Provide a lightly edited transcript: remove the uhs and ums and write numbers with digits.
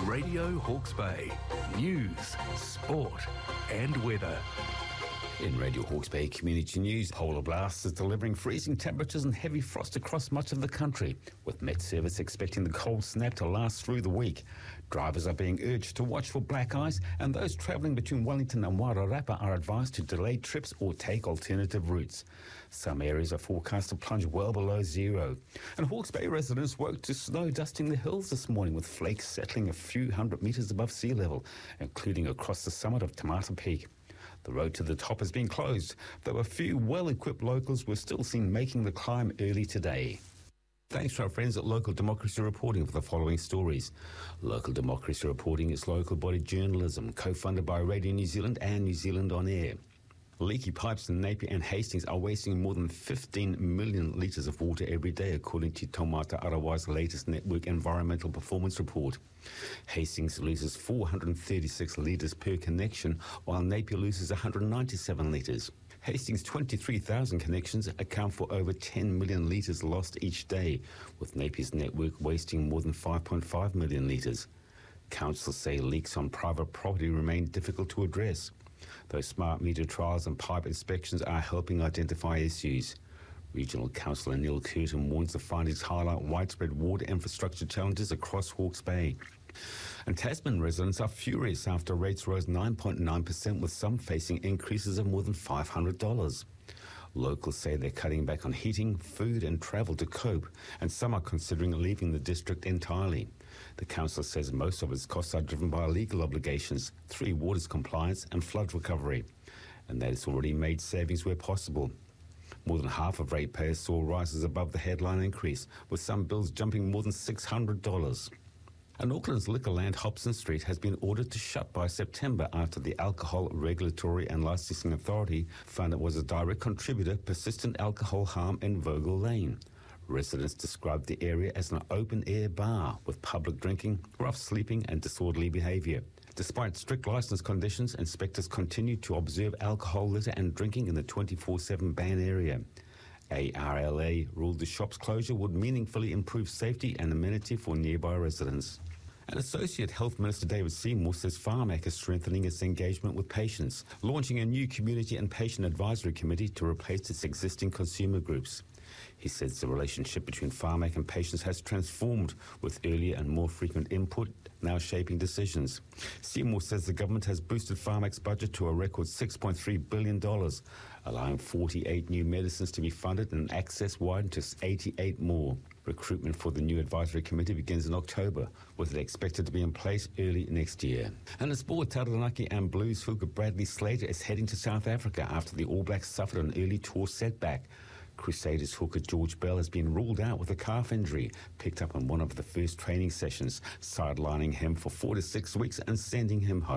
Radio Hawke's Bay. News, sport and weather. In Radio Hawke's Bay Community News, polar blast is delivering freezing temperatures and heavy frost across much of the country, with Met Service expecting the cold snap to last through the week. Drivers are being urged to watch for black ice, and those travelling between Wellington and Wairarapa are advised to delay trips or take alternative routes. Some areas are forecast to plunge well below zero. And Hawke's Bay residents woke to snow dusting the hills this morning, with flakes settling a few hundred metres above sea level, including across the summit of Tamata Peak. The road to the top has been closed, though a few well-equipped locals were still seen making the climb early today. Thanks to our friends at Local Democracy Reporting for the following stories. Local Democracy Reporting is local body journalism, co-funded by Radio New Zealand and New Zealand On Air. Leaky pipes in Napier and Hastings are wasting more than 15 million litres of water every day, according to Taumata Arawa's latest Network Environmental Performance Report. Hastings loses 436 litres per connection, while Napier loses 197 litres. Hastings' 23,000 connections account for over 10 million litres lost each day, with Napier's network wasting more than 5.5 million litres. Councils say leaks on private property remain difficult to address, though smart meter trials and pipe inspections are helping identify issues. Regional Councillor Neil Curtin warns the findings highlight widespread water infrastructure challenges across Hawke's Bay. And Tasman residents are furious after rates rose 9.9%, with some facing increases of more than $500. Locals say they're cutting back on heating, food and travel to cope, and some are considering leaving the district entirely. The council says most of its costs are driven by legal obligations, Three Waters compliance and flood recovery, and that it's already made savings where possible. More than half of ratepayers saw rises above the headline increase, with some bills jumping more than $600. And Auckland's Liquorland Hobson Street has been ordered to shut by September after the Alcohol Regulatory and Licensing Authority found it was a direct contributor to persistent alcohol harm in Vogel Lane. Residents described the area as an open-air bar with public drinking, rough sleeping and disorderly behaviour. Despite strict licence conditions, inspectors continue to observe alcohol litter and drinking in the 24/7 ban area. ARLA ruled the shop's closure would meaningfully improve safety and amenity for nearby residents. And Associate Health Minister David Seymour says Pharmac is strengthening its engagement with patients, launching a new community and patient advisory committee to replace its existing consumer groups. He says the relationship between Pharmac and patients has transformed, with earlier and more frequent input now shaping decisions. Seymour says the government has boosted Pharmac's budget to a record $6.3 billion, allowing 48 new medicines to be funded and access widened to 88 more. Recruitment for the new advisory committee begins in October, with it expected to be in place early next year. And in sport, Taranaki and Blues hooker Bradley Slater is heading to South Africa after the All Blacks suffered an early tour setback. Crusaders hooker George Bell has been ruled out with a calf injury, picked up on one of the first training sessions, sidelining him for 4 to 6 weeks and sending him home.